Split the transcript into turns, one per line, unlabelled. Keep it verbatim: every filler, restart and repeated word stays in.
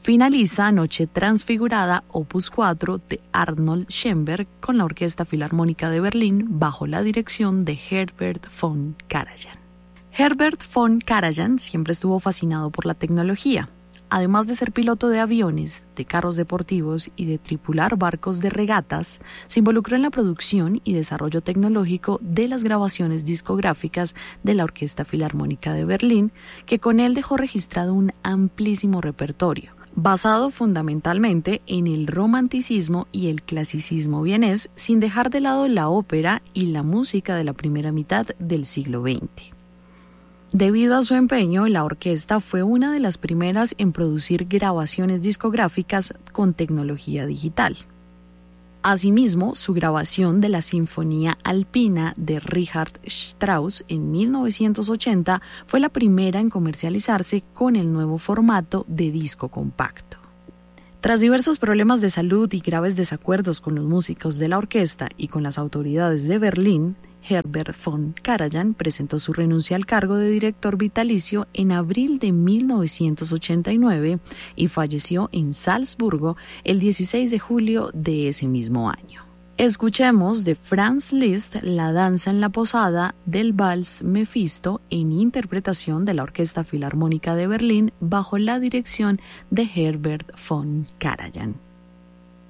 Finaliza Noche Transfigurada, opus cuatro de Arnold Schoenberg con la Orquesta Filarmónica de Berlín bajo la dirección de Herbert von Karajan. Herbert von Karajan siempre estuvo fascinado por la tecnología. Además de ser piloto de aviones, de carros deportivos y de tripular barcos de regatas, se involucró en la producción y desarrollo tecnológico de las grabaciones discográficas de la Orquesta Filarmónica de Berlín, que con él dejó registrado un amplísimo repertorio, basado fundamentalmente en el romanticismo y el clasicismo vienés, sin dejar de lado la ópera y la música de la primera mitad del siglo veinte. Debido a su empeño, la orquesta fue una de las primeras en producir grabaciones discográficas con tecnología digital. Asimismo, su grabación de la Sinfonía Alpina de Richard Strauss en mil novecientos ochenta fue la primera en comercializarse con el nuevo formato de disco compacto. Tras diversos problemas de salud y graves desacuerdos con los músicos de la orquesta y con las autoridades de Berlín, Herbert von Karajan presentó su renuncia al cargo de director vitalicio en abril de mil novecientos ochenta y nueve y falleció en Salzburgo el dieciséis de julio de ese mismo año. Escuchemos de Franz Liszt La danza en la posada del Vals Mefisto en interpretación de la Orquesta Filarmónica de Berlín bajo la dirección de Herbert von Karajan.